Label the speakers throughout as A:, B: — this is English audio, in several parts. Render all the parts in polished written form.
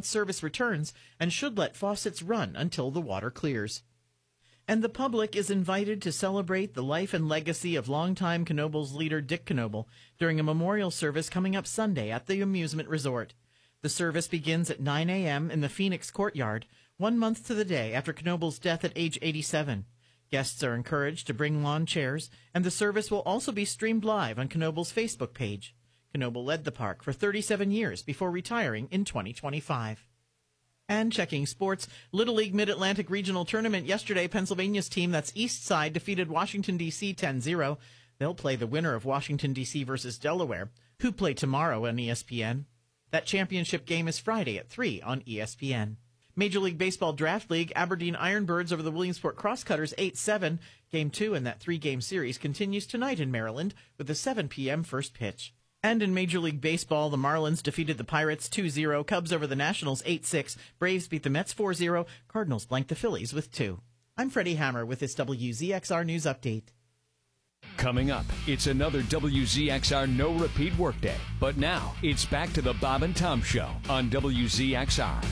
A: once service returns and should let faucets run until the water clears. And the public is invited to celebrate the life and legacy of longtime Knoebels leader Dick Knoebel during a memorial service coming up Sunday at the amusement resort. The service begins at 9 a.m. in the Phoenix Courtyard, 1 month to the day after Knoebel's death at age 87. Guests are encouraged to bring lawn chairs, and the service will also be streamed live on Knoebel's Facebook page. Knoebel led the park for 37 years before retiring in 2025. And checking sports, Little League Mid-Atlantic Regional Tournament yesterday, Pennsylvania's team, that's East Side, defeated Washington, D.C. 10-0. They'll play the winner of Washington, D.C. versus Delaware, who play tomorrow on ESPN. That championship game is Friday at 3 on ESPN. Major League Baseball Draft League, Aberdeen Ironbirds over the Williamsport Crosscutters 8-7. Game 2 in that 3-game series continues tonight in Maryland with a 7 p.m. first pitch. And in Major League Baseball, the Marlins defeated the Pirates 2-0, Cubs over the Nationals 8-6, Braves beat the Mets 4-0, Cardinals blanked the Phillies with 2. I'm Freddie Hammer with this WZXR News Update.
B: Coming up, it's another WZXR No Repeat Workday. But now, it's back to the Bob and Tom Show on WZXR.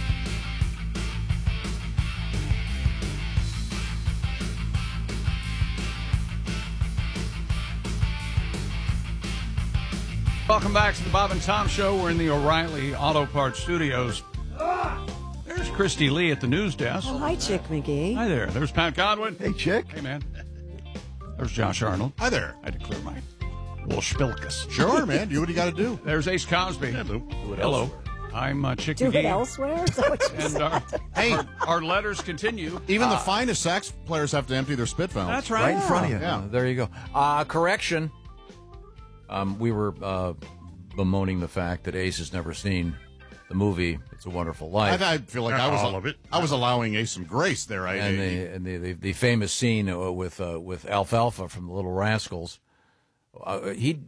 C: Welcome back to the Bob and Tom Show. We're in the O'Reilly Auto Parts Studios. There's Christy Lee at the news desk.
D: Oh, hi, Chick McGee.
C: Hi there. There's Pat Godwin.
E: Hey, Chick.
C: Hey, man. There's Josh Arnold.
E: Hi there.
C: I had to clear my Wolfspilkus.
E: Sure, man. Do what you got to do.
C: There's Ace Cosby. Hello. I'm Chick
D: Do
C: McGee.
D: it elsewhere? Is that what you said?
E: Hey,
C: our letters continue.
E: even the finest sax players have to empty their spit valves.
C: That's right.
F: Right in front of you.
E: Yeah.
F: There you go. Correction. We were bemoaning the fact that Ace has never seen the movie "It's a Wonderful Life."
E: I feel like I was allowing Ace some grace there.
F: The famous scene with Alfalfa from the Little Rascals. He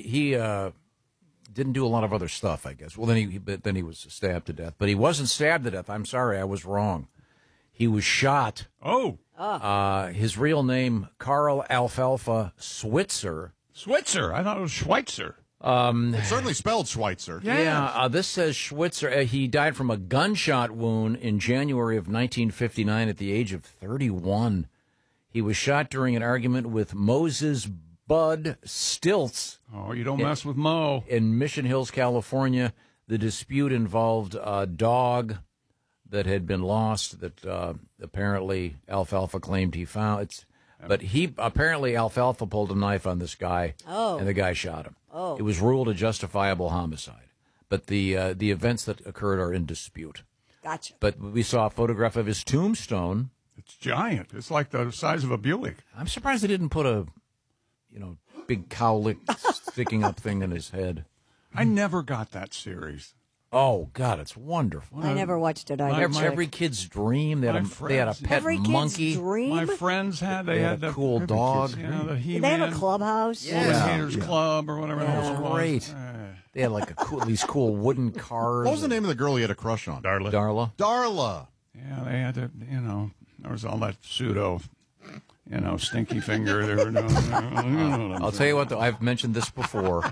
F: didn't do a lot of other stuff, I guess. Well, then he was stabbed to death, but he wasn't stabbed to death. I'm sorry, I was wrong. He was shot.
C: Oh.
F: His real name, Carl Alfalfa Switzer.
C: Switzer. I thought it was Schweitzer.
E: It's certainly spelled Schweitzer.
F: Yeah, this says Schwitzer. He died from a gunshot wound in January of 1959 at the age of 31. He was shot during an argument with Moses Bud Stilts.
C: Oh, you don't mess with Mo.
F: In Mission Hills, California. The dispute involved a dog that had been lost that apparently Alfalfa claimed he found. But apparently Alfalfa pulled a knife on this guy, and the guy shot him. It was ruled a justifiable homicide. But the events that occurred are in dispute.
D: Gotcha.
F: But we saw a photograph of his tombstone.
C: It's giant. It's like the size of a Buick.
F: I'm surprised they didn't put a, big cowlick sticking up thing in his head.
C: I never got that series.
F: Oh, God, it's wonderful.
D: I never watched it either.
F: Every kid's dream. They had a pet
D: Every kid's
F: monkey.
D: dream?
C: My friends had
F: a cool dog.
C: Kids, the
D: Did they have a clubhouse?
C: Haters Club or whatever else it was.
F: Great. They had like these cool wooden cars.
E: What was the name of the girl he had a crush on?
F: Darla.
E: Darla.
C: Yeah, they had to, there was all that pseudo, stinky finger. They were doing,
F: I'll tell you what, though, I've mentioned this before.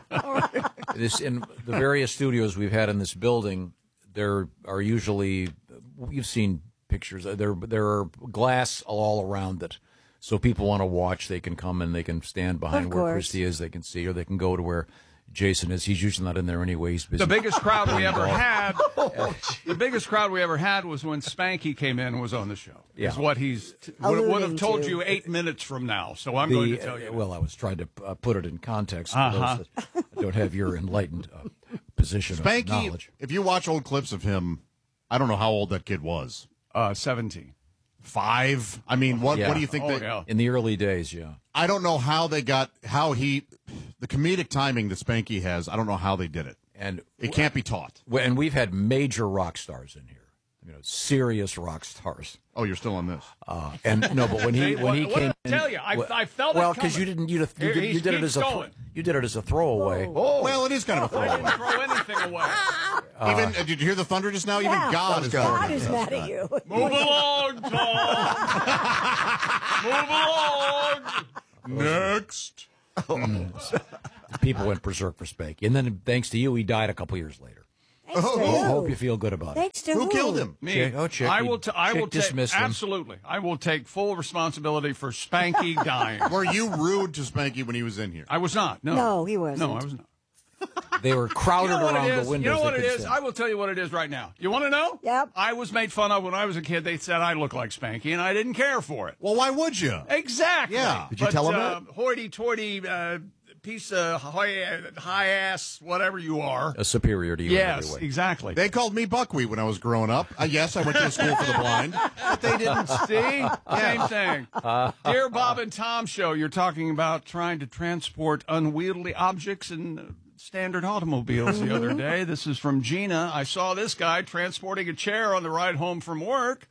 F: In the various studios we've had in this building, there are usually, you've seen pictures, there are glass all around it. So people want to watch, they can come and they can stand behind where Christy is, they can see, or they can go to where Jason is. He's usually not in there anyway. He's busy.
C: The biggest crowd we ever had. The biggest crowd we ever had was when Spanky came in and was on the show.
F: Yeah.
C: Is what he's would have told you 8 minutes from now. So I'm going to tell you.
F: Well, I was trying to put it in context for those that don't have your enlightened position of
E: Spanky,
F: knowledge.
E: if you watch old clips of him, I don't know how old that kid was.
C: 17.
E: 5? I mean, what do you think?
F: In the early days, yeah.
E: I don't know how they the comedic timing that Spanky has, I don't know how they did it.
F: And
E: it can't be taught.
F: And we've had major rock stars in here. Serious rock stars.
E: Oh, you're still on this.
F: But when he came in,
C: tell you, I felt
F: well,
C: because
F: you did it as a throwaway.
E: Oh. Well, it is kind of a
C: I
E: throwaway.
C: didn't throw anything away.
E: Even did you hear the thunder just now? Even God is
D: mad at you.
C: Move along, Tom. Move along.
E: Next.
F: People went berserk for Spanky, and then thanks to you, he died a couple years later.
D: Thanks to
F: I
D: who?
F: hope you feel good about it.
D: Thanks to
E: Who killed him?
C: Me.
F: Chick- oh, Chick,
C: I
F: you-
C: will. I will
F: Chick
C: take
F: dismissed him.
C: absolutely. I will take full responsibility for Spanky dying.
E: Were you rude to Spanky when he was in here?
C: I was not. No.
D: No, he wasn't.
C: No, I was not.
F: They were crowded
C: You know what
F: around
C: it is?
F: the windows.
C: You know
F: they
C: what it
F: could
C: is?
F: sit.
C: I will tell you what it is right now. You want to know?
D: Yep.
C: I was made fun of when I was a kid. They said I looked like Spanky, and I didn't care for it.
E: Well, why would you?
C: Exactly.
E: Yeah.
G: Did you tell him that?
C: Hoity-toity piece of high ass, whatever you are.
F: A superior to you in
C: Yes,
F: every way.
C: exactly.
E: They called me Buckwheat when I was growing up. Yes, I went to a school for the blind.
C: But they didn't see. Same thing. Dear Bob and Tom Show, you're talking about trying to transport unwieldy objects in standard automobiles the other day. This is from Gina. I saw this guy transporting a chair on the ride home from work.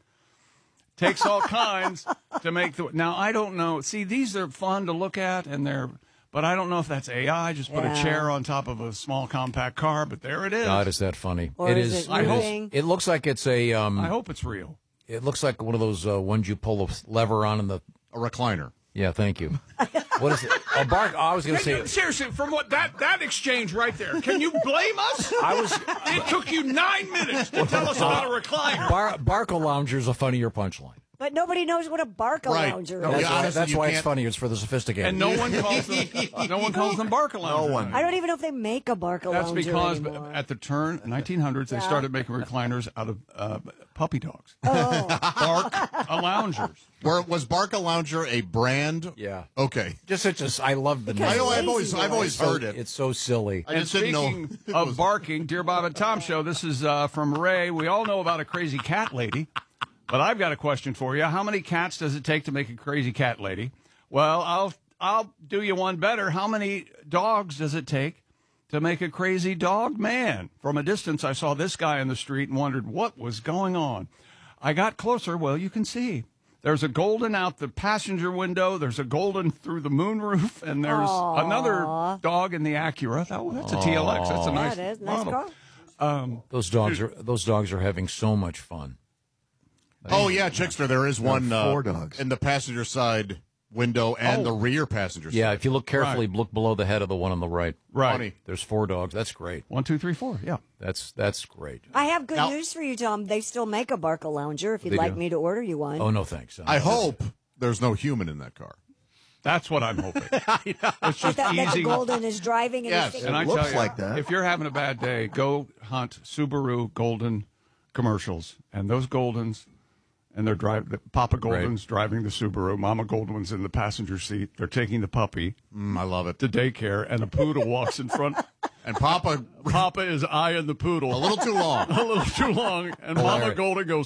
C: Takes all kinds to make the. Now, I don't know. See, these are fun to look at, but I don't know if that's AI. Just put a
D: Yeah.
C: chair on top of a small compact car, but there it is.
F: God, is that funny?
D: Or is it
C: I hope-
D: moving?
F: It looks like it's a.
C: I hope it's real.
F: It looks like one of those ones you pull the lever on in the.
E: A recliner.
F: Yeah, thank you. What is it? A bark. I was going to say.
C: Seriously, from what that exchange right there, can you blame us? It took you 9 minutes to tell us about a recliner.
F: Barco Lounger is a funnier punchline.
D: But nobody knows what a Barca
E: Right.
D: lounger
E: No,
D: is.
F: That's
E: yeah,
F: why,
E: honestly,
F: that's
E: you
F: why it's
E: can't-
F: funny. It's for the sophisticated.
C: And no one calls them Barca Lounger.
G: No one.
D: I don't even know if they make a Barca
C: That's
D: lounger
C: because
D: anymore.
C: at the turn 1900s they
D: Yeah.
C: started making recliners out of puppy dogs.
D: Oh.
C: Bark loungers.
E: Was Barca Lounger a brand?
F: Yeah.
E: Okay.
F: Just such a. I love the
D: Because
F: name.
E: I've always
D: Lazy
E: heard it.
F: It's so silly.
E: I
C: And
E: just didn't know.
C: speaking of barking, Dear Bob and Tom Show, this is from Ray. We all know about a crazy cat lady, but I've got a question for you. How many cats does it take to make a crazy cat lady? Well, I'll do you one better. How many dogs does it take to make a crazy dog man? From a distance, I saw this guy in the street and wondered what was going on. I got closer. Well, you can see. There's a golden out the passenger window. There's a golden through the moonroof, and there's another dog in the Acura. That's a TLX. That's a nice
D: That is nice
C: model.
D: car.
F: Those dogs are having so much fun.
E: Oh, yeah, Chickster, there is one
G: 4 dogs.
E: in the passenger side window and
C: Oh.
E: the rear passenger side.
F: Yeah, if you look carefully, look below the head of the one on the right.
C: Right.
E: Funny.
F: There's 4 dogs. That's great.
C: 1, 2, 3, 4. Yeah.
F: That's great.
D: I have good
E: Now-
D: news for you, Tom. They still make a Barca lounger if you'd
F: They
D: like
F: do?
D: me to order you one.
F: Oh no, thanks.
E: I hope there's no human in that car.
C: That's what I'm hoping. It's just
D: that the
C: easy.
D: Golden is driving and
E: Yes.
D: he's
C: And I
D: thinking,
C: tell
G: looks
C: you,
G: like that.
C: if you're having a bad day, go hunt Subaru Golden commercials. And those Goldens, and they're Papa Golden's driving the Subaru, Mama Golden's in the passenger seat. They're taking the puppy
E: I love it.
C: to daycare, and the poodle walks in front.
E: And Papa,
C: Papa is eyeing the poodle
E: a little too long.
C: a little too long, and Mama
F: right.
C: Golden goes,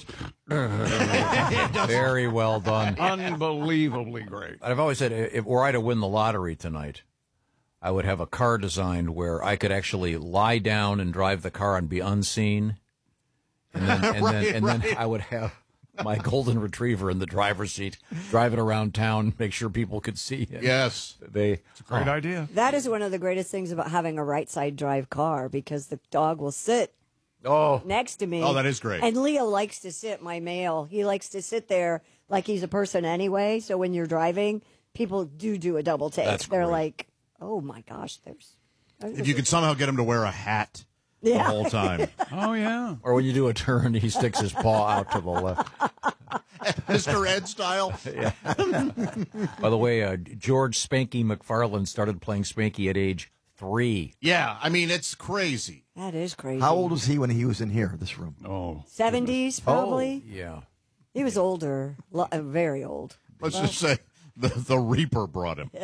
F: Very well done.
C: unbelievably great.
F: I've always said, if were I to win the lottery tonight, I would have a car designed where I could actually lie down and drive the car and be unseen, and then I would have my golden retriever in the driver's seat, driving around town, make sure people could see it.
E: Yes.
F: They
C: Great idea.
D: that is one of the greatest things about having a right side drive car because the dog will sit next to me.
E: Oh, that is great.
D: And Leo likes to sit, my male. He likes to sit there like he's a person anyway. So when you're driving, people do a double take.
F: That's
D: They're
F: great.
D: like, oh my gosh,
E: If you could somehow get him to wear a hat the
D: Yeah.
E: whole time.
C: Oh, yeah.
F: or when you do a turn, he sticks his paw out to the left.
E: Mr. Ed style.
F: By the way, George Spanky McFarland started playing Spanky at age 3.
E: Yeah, I mean, it's crazy.
D: That is crazy.
G: How old was he when he was in here, this room?
C: Oh.
D: 70s, probably.
F: Yeah.
D: He was older, very old.
E: Let's just say the Reaper brought him.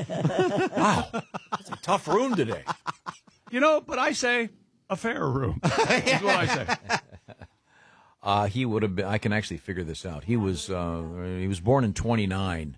F: Tough room today.
C: You know, but I say a fair room. That's what I say.
F: He would have been. I can actually figure this out. He was born in 29.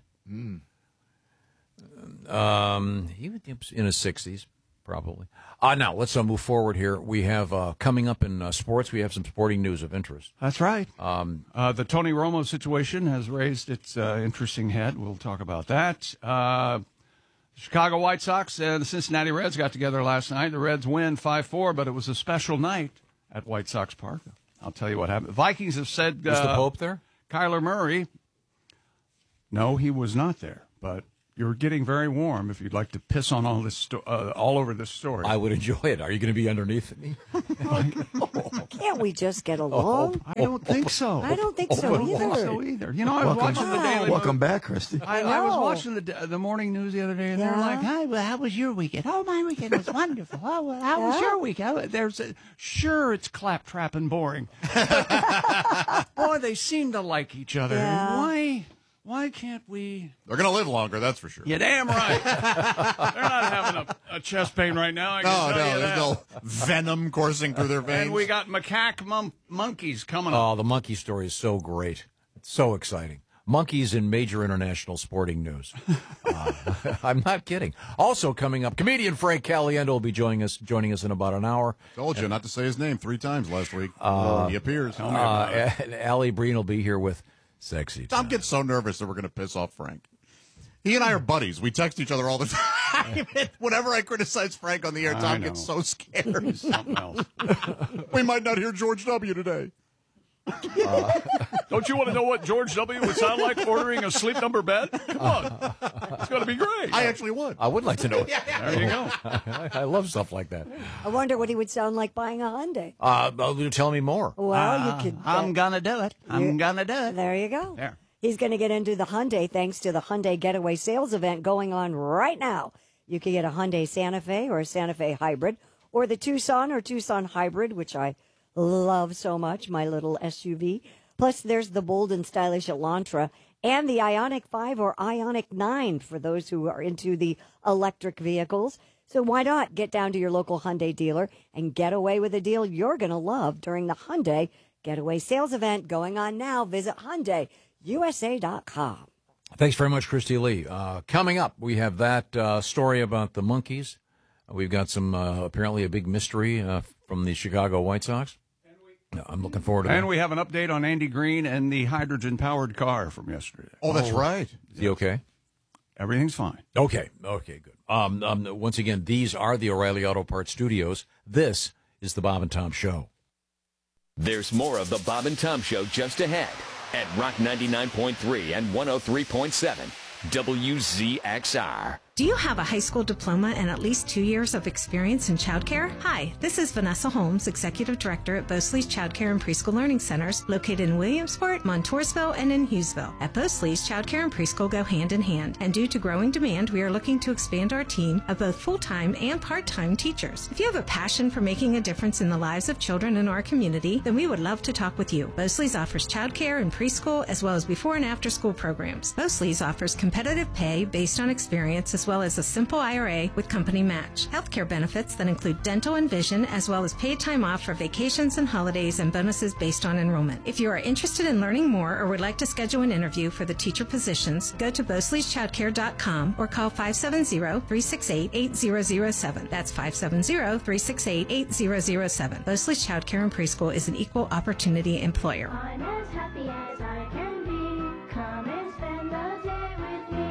F: He was in his 60s, probably. Now let's move forward here. We have coming up in sports. We have some sporting news of interest.
C: That's right. The Tony Romo situation has raised its interesting head. We'll talk about that. Chicago White Sox and the Cincinnati Reds got together last night. The Reds win 5-4, but it was a special night at White Sox Park. I'll tell you what happened. Vikings have said...
F: Is the Pope there?
C: Kyler Murray, no, he was not there. But You're getting very warm. If you'd like to piss on all over this story,
F: I would enjoy it. Are you going to be underneath me?
D: Can't we just get along?
C: I don't think so.
D: I don't think so either.
C: You know, I was watching the Daily.
G: Welcome back, Christy.
C: I was watching the morning news the other day, and they're like, "Hi, well, how was your weekend? Oh, my weekend was wonderful. Oh, well, how was your weekend?" Sure, it's claptrap and boring. Boy, they seem to like each other.
D: Yeah.
C: Why can't we?
E: They're going to live longer, that's for sure.
C: You're damn right. They're not having a chest pain right now. I can tell you
E: there's
C: that.
E: no venom coursing through their veins.
C: And we got macaque monkeys coming up.
F: Oh, the monkey story is so great. It's so exciting. Monkeys in major international sporting news. I'm not kidding. Also coming up, comedian Frank Caliendo will be joining us in about an hour.
E: Told you not to say his name 3 times last week. He appears.
F: And Allie Breen will be here with Sexy Time.
E: Tom gets so nervous that we're going to piss off Frank. He and I are buddies. We text each other all the time. Whenever I criticize Frank on the air, Tom gets so scared.
C: Something else.
E: We might not hear George W. today.
C: Don't you want to know what George W. would sound like ordering a Sleep Number bed? Come on. It's going to be great.
E: I actually would.
F: I would like to know.
C: There you go.
F: I love stuff like that.
D: I wonder what he would sound like buying a Hyundai.
F: Tell me more.
D: Well, you could.
C: I'm going to do it. I'm going to do it.
D: There you go.
C: There.
D: He's going to get into the Hyundai thanks to the Hyundai Getaway Sales event going on right now. You can get a Hyundai Santa Fe or a Santa Fe Hybrid, or the Tucson or Tucson Hybrid, which I love so much, my little SUV. Plus, there's the bold and stylish Elantra and the Ioniq 5 or Ioniq 9 for those who are into the electric vehicles. So why not get down to your local Hyundai dealer and get away with a deal you're going to love during the Hyundai Getaway Sales event going on now. Visit HyundaiUSA.com.
F: Thanks very much, Christy Lee. Coming up, we have that story about the monkeys. We've got some, apparently a big mystery from the Chicago White Sox. I'm looking forward to that.
C: And we have an update on Andy Green and the hydrogen-powered car from yesterday.
E: Oh, that's right.
F: Is he okay?
C: Everything's fine.
F: Okay, good. Once again, these are the O'Reilly Auto Parts Studios. This is the Bob and Tom Show.
B: There's more of the Bob and Tom Show just ahead at Rock 99.3 and 103.7 WZXR.
H: Do you have a high school diploma and at least 2 years of experience in childcare? Hi, this is Vanessa Holmes, Executive Director at Bosley's Childcare and Preschool Learning Centers, located in Williamsport, Montoursville, and in Hughesville. At Bosley's, childcare and preschool go hand in hand, and due to growing demand, we are looking to expand our team of both full-time and part-time teachers. If you have a passion for making a difference in the lives of children in our community, then we would love to talk with you. Bosley's offers childcare and preschool, as well as before and after school programs. Bosley's offers competitive pay based on experience, as well as a simple IRA with company match. Healthcare benefits that include dental and vision, as well as paid time off for vacations and holidays, and bonuses based on enrollment. If you are interested in learning more or would like to schedule an interview for the teacher positions, go to Bosley'sChildcare.com or call 570-368-8007. That's 570-368-8007. Bosley's Childcare and Preschool is an equal opportunity employer.
I: I'm as happy as I can be. Come and spend the day with me.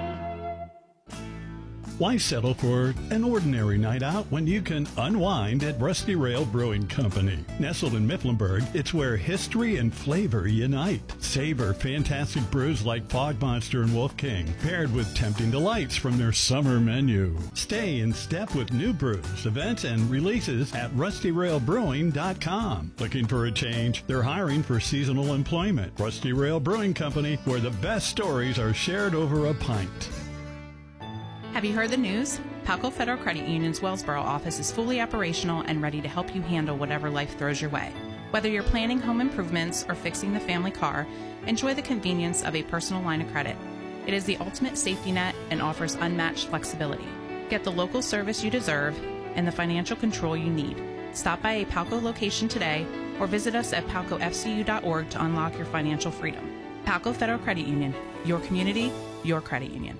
J: Why settle for an ordinary night out when you can unwind at Rusty Rail Brewing Company? Nestled in Mifflinburg, it's where history and flavor unite. Savor fantastic brews like Fog Monster and Wolf King, paired with tempting delights from their summer menu. Stay in step with new brews, events, and releases at RustyRailBrewing.com. Looking for a change? They're hiring for seasonal employment. Rusty Rail Brewing Company, where the best stories are shared over a pint.
K: Have you heard the news? Palco Federal Credit Union's Wellsboro office is fully operational and ready to help you handle whatever life throws your way. Whether you're planning home improvements or fixing the family car, enjoy the convenience of a personal line of credit. It is the ultimate safety net and offers unmatched flexibility. Get the local service you deserve and the financial control you need. Stop by a Palco location today or visit us at palcofcu.org to unlock your financial freedom. Palco Federal Credit Union, your community, your credit union.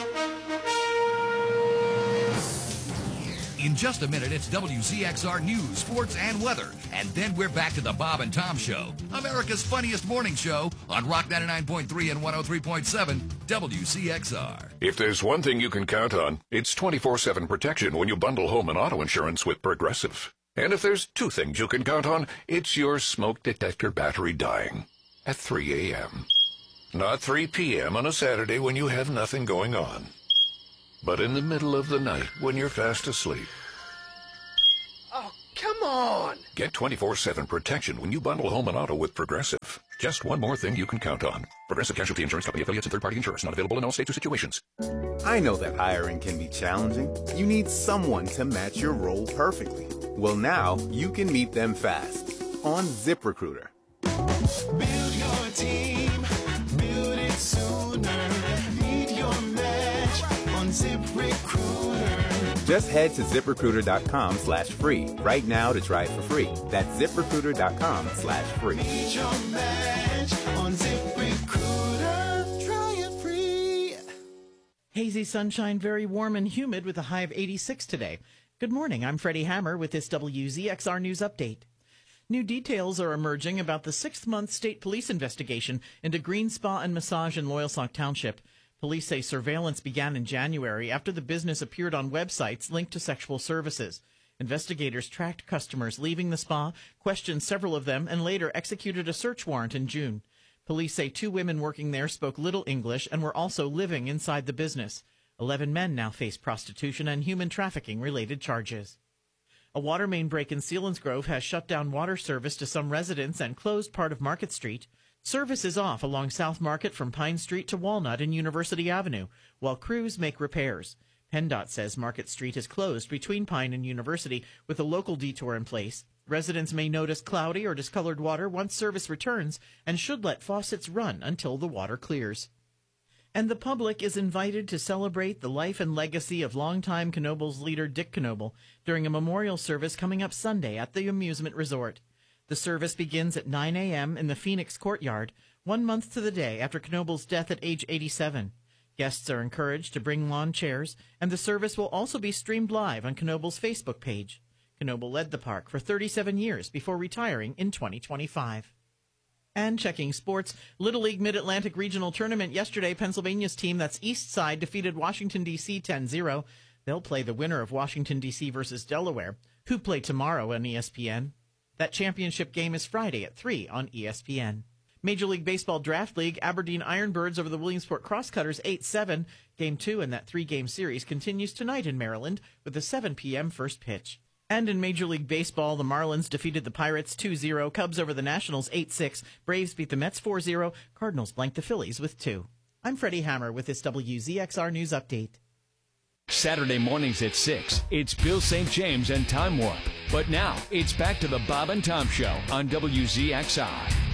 L: In just a minute, it's WZXR News, Sports, and Weather. And then we're back to the Bob and Tom Show, America's funniest morning show on Rock 99.3 and 103.7 WZXR.
M: If there's one thing you can count on, it's 24/7 protection when you bundle home and auto insurance with Progressive. And if there's two things you can count on, it's your smoke detector battery dying at 3 a.m. Not 3 p.m. on a Saturday when you have nothing going on. But in the middle of the night, when you're fast asleep,
N: Oh, come on!
M: get 24/7 protection when you bundle home and auto with Progressive. Just one more thing you can count on. Progressive Casualty Insurance Company, affiliates, and third-party insurers. Not available in all states or situations.
O: I know that hiring can be challenging. You need someone to match your role perfectly. Well, now you can meet them fast on ZipRecruiter.
P: Build your team, build it sooner. Meet your match on ZipRecruiter.
O: Just head to ZipRecruiter.com/free right now to try it for free. That's ZipRecruiter.com/free.
P: Meet your match on ZipRecruiter. Try it free.
A: Hazy sunshine, very warm and humid with a high of 86 today. Good morning. I'm Freddie Hammer with this WZXR News Update. New details are emerging about the 6th-month state police investigation into Green Spa and Massage in Loyalsock Township. Police say surveillance began in January after the business appeared on websites linked to sexual services. Investigators tracked customers leaving the spa, questioned several of them, and later executed a search warrant in June. Police say 2 women working there spoke little English and were also living inside the business. 11 men now face prostitution and human trafficking-related charges. A water main break in Selinsgrove has shut down water service to some residents and closed part of Market Street. Service is off along South Market from Pine Street to Walnut and University Avenue, while crews make repairs. PennDOT says Market Street is closed between Pine and University with a local detour in place. Residents may notice cloudy or discolored water once service returns and should let faucets run until the water clears. And the public is invited to celebrate the life and legacy of longtime Knoebels leader Dick Knoebel during a memorial service coming up Sunday at the amusement resort. The service begins at 9 a.m. in the Phoenix Courtyard, 1 month to the day after Knoebel's death at age 87. Guests are encouraged to bring lawn chairs, and the service will also be streamed live on Knoebel's Facebook page. Knoebel led the park for 37 years before retiring in 2025. And checking sports, Little League Mid-Atlantic Regional Tournament yesterday, Pennsylvania's team, that's East Side, defeated Washington, D.C. 10-0. They'll play the winner of Washington, D.C. versus Delaware, who play tomorrow on ESPN. That championship game is Friday at 3 on ESPN. Major League Baseball Draft League, Aberdeen Ironbirds over the Williamsport Crosscutters 8-7. Game 2 in that 3-game series continues tonight in Maryland with a 7 p.m. first pitch. And in Major League Baseball, the Marlins defeated the Pirates 2-0, Cubs over the Nationals 8-6, Braves beat the Mets 4-0, Cardinals blanked the Phillies with 2. I'm Freddie Hammer with this WZXR News Update.
B: Saturday mornings at 6, it's Bill St. James and Time Warp. But now, it's back to the Bob and Tom Show on WZXR.